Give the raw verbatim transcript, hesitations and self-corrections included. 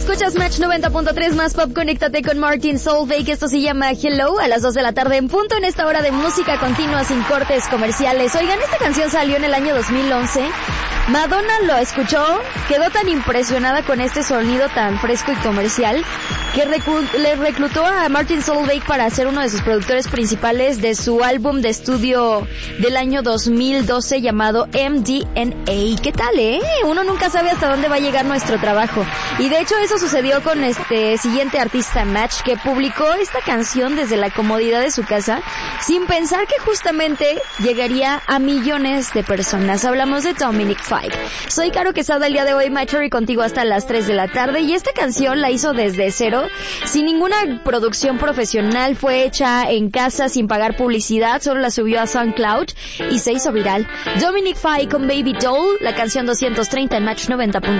Escuchas Match noventa punto tres más pop, conéctate con Martin Solveig, esto se llama Hello, a las dos de la tarde en punto en esta hora de música continua sin cortes comerciales. Oigan, esta canción salió en el año dos mil once, Madonna lo escuchó, quedó tan impresionada con este sonido tan fresco y comercial que recu- le reclutó a Martin Solveig para ser uno de sus productores principales de su álbum de estudio del año dos mil doce llamado M D N A. ¿Qué tal, eh? Uno nunca sabe hasta dónde va a llegar nuestro trabajo. Y de hecho eso sucedió con este siguiente artista, Match, que publicó esta canción desde la comodidad de su casa sin pensar que justamente llegaría a millones de personas. Hablamos de Dominic Fike. Soy Caro Quesada el día de hoy, Matchery contigo hasta las tres de la tarde, y esta canción la hizo desde cero, sin ninguna producción profesional, fue hecha en casa sin pagar publicidad, solo la subió a SoundCloud y se hizo viral. Dominic Fike con Baby Doll, la canción doscientos treinta en Match noventa.